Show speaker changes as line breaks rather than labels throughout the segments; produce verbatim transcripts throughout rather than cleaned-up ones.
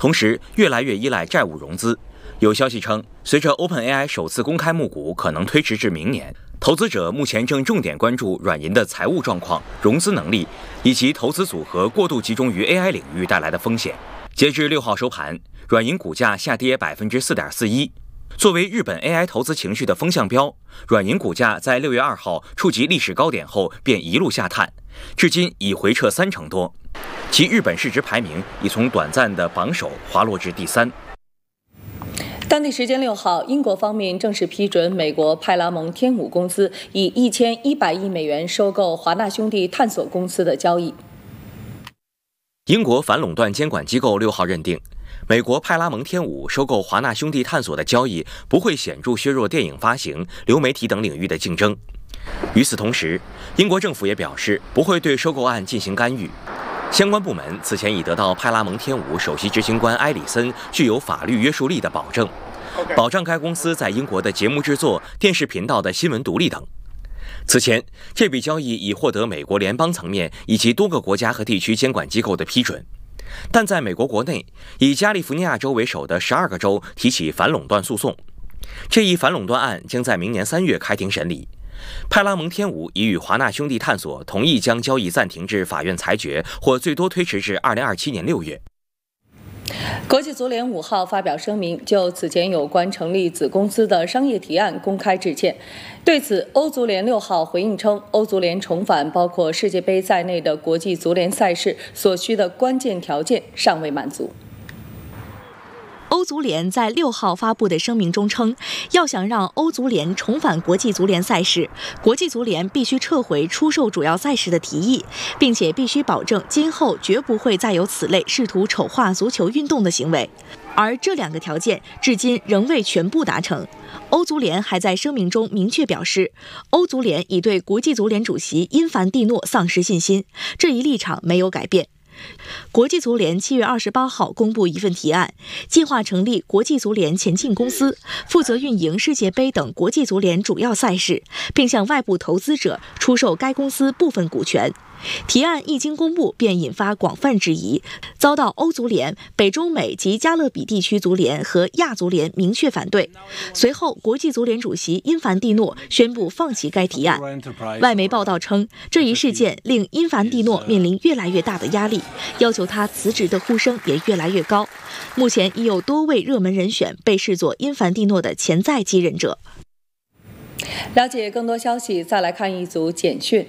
同时越来越依赖债务融资。有消息称，随着 OpenAI 首次公开募股可能推迟至明年，投资者目前正重点关注软银的财务状况、融资能力以及投资组合过度集中于 A I 领域带来的风险。截至六号收盘，软银股价下跌 百分之四点四一。作为日本 A I 投资情绪的风向标，软银股价在六月二号触及历史高点后便一路下探，至今已回撤三成多，其日本市值排名已从短暂的榜首滑落至第三。
当地时间六号，英国方面正式批准美国派拉蒙天舞公司以一千一百亿美元收购华纳兄弟探索公司的交易。
英国反垄断监管机构六号认定，美国派拉蒙天舞收购华纳兄弟探索的交易不会显著削弱电影发行、流媒体等领域的竞争。与此同时，英国政府也表示不会对收购案进行干预。相关部门此前已得到派拉蒙天舞首席执行官埃里森具有法律约束力的保证，保障该公司在英国的节目制作、电视频道的新闻独立等。此前，这笔交易已获得美国联邦层面以及多个国家和地区监管机构的批准，但在美国国内，以加利福尼亚州为首的十二个州提起反垄断诉讼。这一反垄断案将在明年三月开庭审理。派拉蒙天舞已与华纳兄弟探索同意将交易暂停至法院裁决，或最多推迟至二零二七年六月。
国际足联五号发表声明，就此前有关成立子公司的商业提案公开致歉。对此，欧足联六号回应称，欧足联重返包括世界杯在内的国际足联赛事所需的关键条件尚未满足。
欧足联在六号发布的声明中称，要想让欧足联重返国际足联赛事，国际足联必须撤回出售主要赛事的提议，并且必须保证今后绝不会再有此类试图丑化足球运动的行为。而这两个条件至今仍未全部达成。欧足联还在声明中明确表示，欧足联已对国际足联主席因凡蒂诺丧失信心，这一立场没有改变。国际足联七月二十八号公布一份提案，计划成立国际足联前进公司，负责运营世界杯等国际足联主要赛事，并向外部投资者出售该公司部分股权。提案一经公布便引发广泛质疑，遭到欧足联、北中美及加勒比地区足联和亚足联明确反对。随后，国际足联主席因凡蒂诺宣布放弃该提案。外媒报道称，这一事件令因凡蒂诺面临越来越大的压力，要求他辞职的呼声也越来越高。目前已有多位热门人选被视作因凡蒂诺的潜在继任者。
了解更多消息，再来看一组简讯。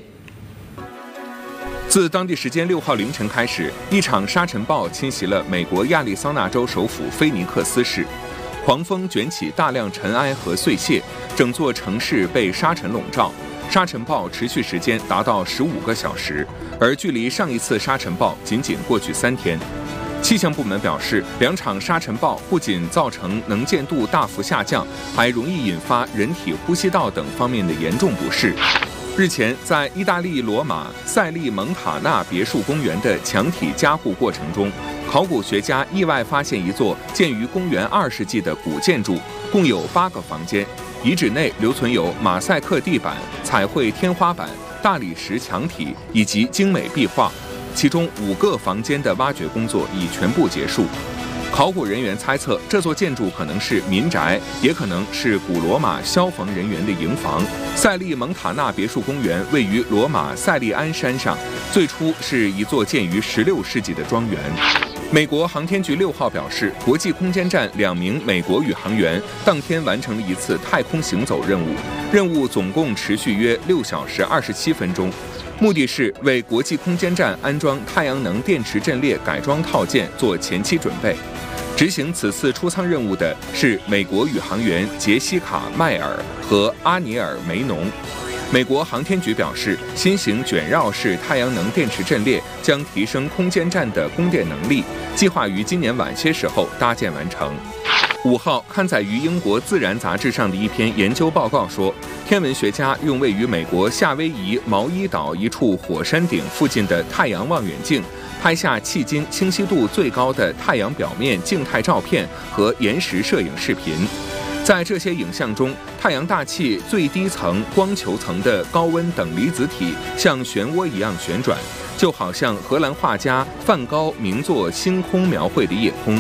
自当地时间六号凌晨开始，一场沙尘暴侵袭了美国亚利桑那州首府菲尼克斯市，狂风卷起大量尘埃和碎屑，整座城市被沙尘笼罩。沙尘暴持续时间达到十五个小时，而距离上一次沙尘暴仅仅过去三天。气象部门表示，两场沙尘暴不仅造成能见度大幅下降，还容易引发人体呼吸道等方面的严重不适。日前，在意大利罗马塞利蒙塔纳别墅公园的墙体加固过程中，考古学家意外发现一座建于公元二世纪的古建筑，共有八个房间。遗址内留存有马赛克地板、彩绘天花板、大理石墙体以及精美壁画，其中五个房间的挖掘工作已全部结束。考古人员猜测，这座建筑可能是民宅，也可能是古罗马消防人员的营房。塞利蒙塔纳别墅公园位于罗马塞利安山上，最初是一座建于十六世纪的庄园。美国航天局六号表示，国际空间站两名美国宇航员当天完成了一次太空行走任务，任务总共持续约六小时二十七分钟。目的是为国际空间站安装太阳能电池阵列改装套件做前期准备。执行此次出舱任务的是美国宇航员杰西卡·迈尔和阿尼尔·梅农。美国航天局表示，新型卷绕式太阳能电池阵列将提升空间站的供电能力，计划于今年晚些时候搭建完成。五号刊载于英国《自然》杂志上的一篇研究报告说，天文学家用位于美国夏威夷毛伊岛一处火山顶附近的太阳望远镜，拍下迄今清晰度最高的太阳表面静态照片和延时摄影视频。在这些影像中，太阳大气最低层光球层的高温等离子体像漩涡一样旋转，就好像荷兰画家梵高名作《星空》描绘的夜空。